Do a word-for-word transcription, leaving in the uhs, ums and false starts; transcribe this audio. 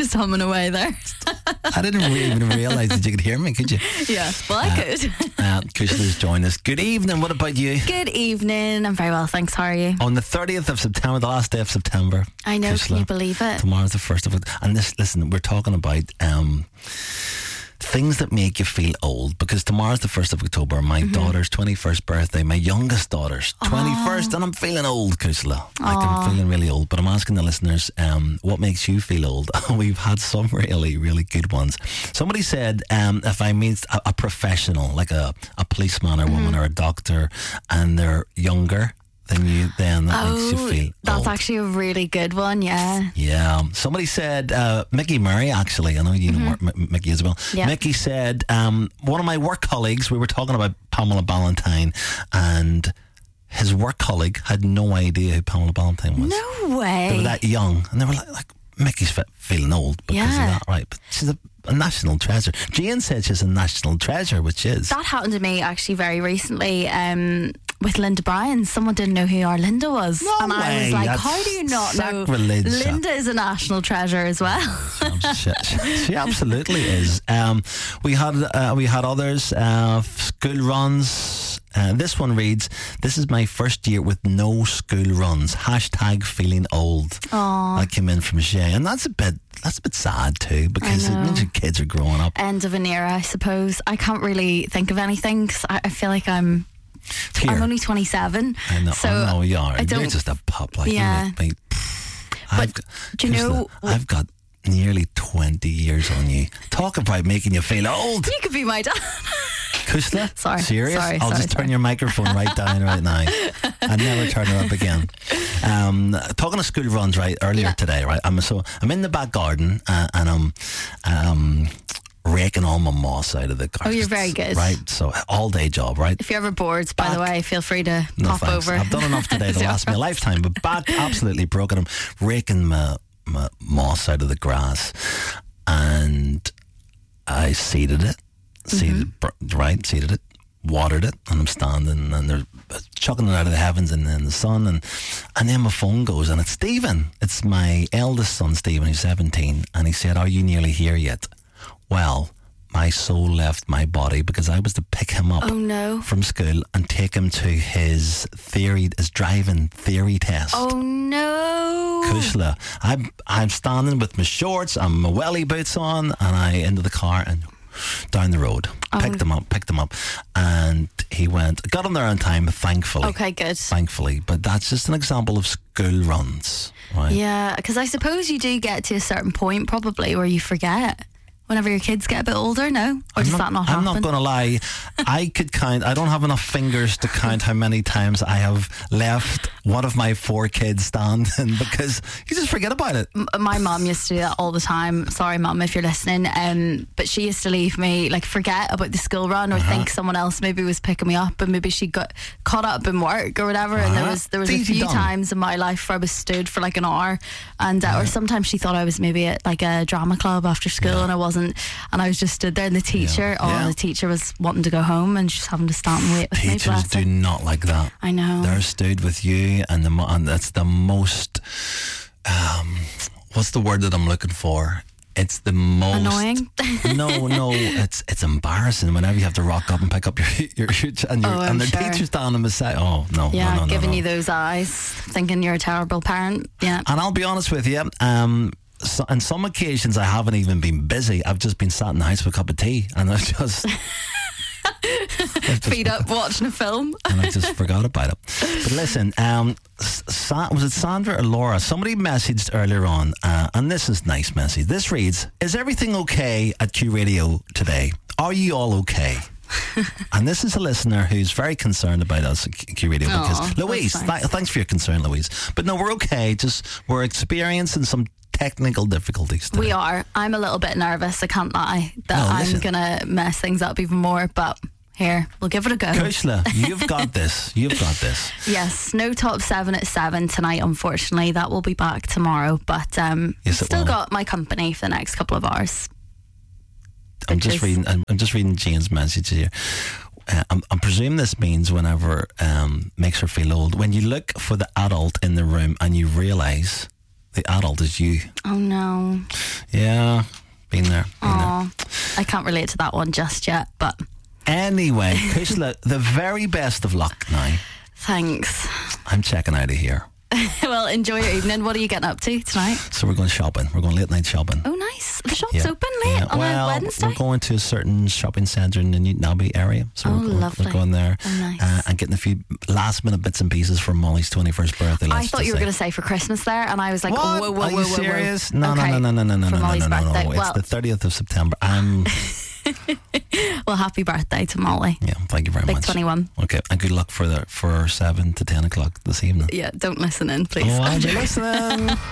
just humming away there. I didn't really even realise that you could hear me, could you? Yeah, well, I Uh, could. Uh, Kushala's joined us. Good evening. What about you? Good evening. I'm very well, thanks. How are you? On the thirtieth of September, the last day of September. I know, Kushla, can you believe it? Tomorrow's the first of it. And this, listen, we're talking about um, things that make you feel old, because tomorrow's the first of October, my Mm-hmm. daughter's twenty-first birthday, my youngest daughter's twenty-first, and I'm feeling old, Kushla. Like, I'm feeling really old, but I'm asking the listeners, um, what makes you feel old? We've had some really, really good ones. Somebody said, um, if I meet a, a professional, like a, a policeman or woman or a doctor, and they're younger than you, then that makes you Oh, feel that's old. actually a really good one, yeah. Yeah. Somebody said, uh, Mickey Murray, actually, I know you know M- Mickey as well. Yeah. Mickey said, um, one of my work colleagues, we were talking about Pamela Ballantyne, and his work colleague had no idea who Pamela Ballantyne was. No They were way. that young, and they were like, like Mickey's fe- feeling old because Yeah. of that, right? But she's a, a national treasure. Jane said she's a national treasure, which is. That happened to me actually very recently um, with Linda Bryan. Someone didn't know who our Linda was. No and I was way, like, that's how do you not know? sacrilege. Linda is a national treasure as well. she, she, she absolutely is. Um, we had uh, we had others. Uh, school runs. Uh, this one reads, "This is my first year with no school runs. Hashtag feeling old." Aww. That came in from Shay, and that's a bit that's a bit sad too, because it know. means your kids are growing up. End of an era, I suppose. I can't really think of anything 'cause I, I feel like I'm Here, I'm only twenty-seven. I know, so I know you are. I You're don't- just a pup, like Yeah. you. Like, I've, got- do you know- Kushla, I've got nearly twenty years on you. Talk about making you feel old. You could be my dad. Kushla? Sorry, Serious? sorry, I'll sorry, just turn sorry. your microphone right down right now and never turn it up again. Um, talking of school runs, right, earlier Yeah. today, right, I'm so I'm in the back garden uh, and I'm um, raking all my moss out of the garden. Oh, you're very good. Right, so all day job, right? If you're ever bored, by the Back- way, feel free to No pop thanks. over. I've done enough today to last me a lifetime, but back absolutely broken. I'm raking my, my moss out of the grass, and I seeded it, seeded Mm-hmm. right, seeded it, watered it, and I'm standing and they're chucking it out of the heavens and in the sun, and and then my phone goes and it's Stephen. It's my eldest son, Stephen, who's seventeen, and he said, "Are you nearly here yet?" Well, my soul left my body because I was to pick him up Oh no. from school and take him to his theory, his driving theory test. Oh no. Kushla, I'm I'm standing with my shorts and my welly boots on, and I into the car and down the road, Oh. picked him up, picked him up, and he went. Got him there on time, thankfully. Okay, good. Thankfully, but that's just an example of school runs, right? Yeah, because I suppose you do get to a certain point probably where you forget whenever your kids get a bit older, no? Or does I'm that not I'm happen? not going to lie. I could count. I don't have enough fingers to count how many times I have left one of my four kids standing because you just forget about it. M- My mum used to do that all the time. Sorry, mum, if you're listening. Um, but she used to leave me, like, forget about the school run or Uh-huh. think someone else maybe was picking me up, and maybe she got caught up in work or whatever. And there Uh-huh. was there was It's a easy few done. times in my life where I was stood for like an hour, and uh, or sometimes she thought I was maybe at like a drama club after school, and I wasn't, and I was just stood there. And the teacher, oh, Yeah. the teacher was wanting to go home and just having to stand and wait with me. Teachers Bless do her. not like that. I know. They're stood with you, and the mo- and that's the most. Um, what's the word that I'm looking for? It's the most Annoying? no, no, it's it's embarrassing whenever you have to rock up and pick up your your and your Oh, and I'm their sure. teachers down beside. Oh no, Yeah, no, no, no, giving no. you those eyes, thinking you're a terrible parent. Yeah. And I'll be honest with you, um, so, on some occasions I haven't even been busy. I've just been sat in the house with a cup of tea, and I've just, I've just Feet up, watching a film. and I just forgot about it. But listen, um, Sa- was it Sandra or Laura? Somebody messaged earlier on, uh, and this is a nice message. This reads, "Is everything okay at Q Radio today? Are you all okay?" And this is a listener who's very concerned about us at Q Radio Aw, because that's Louise, nice. th- thanks for your concern, Louise. But no, we're okay. Just we're experiencing some technical difficulties today. We are. I'm a little bit nervous, I can't lie, that No, I'm listen. going to mess things up even more, but here, we'll give it a go. Kushla, you've got this. You've got this. Yes, no top seven at seven tonight, unfortunately. That will be back tomorrow, but um, Yes, it still will. got my company for the next couple of hours. I'm Which just is- reading. I'm, I'm just reading Jane's message here. Uh, I'm, I'm presuming this means whenever um, makes her feel old. When you look for the adult in the room and you realise The adult is you. Oh no. Yeah, been there. Been Oh, I can't relate to that one just yet, but there. Anyway, Kushla, the very best of luck now. thanks. I'm checking out of here. Well, enjoy your evening. What are you getting up to tonight? So we're going shopping. We're going late night shopping. Oh, nice. The shop's Yeah. open late Yeah. on well, a Wednesday. we're going to a certain shopping centre in the Newton Abbey area. So Oh, we're, going, lovely. we're going there Oh, nice. uh, and getting a few last minute bits and pieces for Molly's twenty-first birthday. I let's thought just you were say. going to say for Christmas there, and I was like, What? oh, whoa, whoa, Are whoa, you whoa, serious? whoa. No, Okay. no, no, no, no, no, For no, no, Molly's no, no, birthday. no. It's Well, the thirtieth of September. I'm well, happy birthday to Molly. yeah. Thank you very Big much. twenty-one. Okay, and good luck for the for seven to ten o'clock this evening. Yeah, don't listen in, please. Oh, I'll be listening.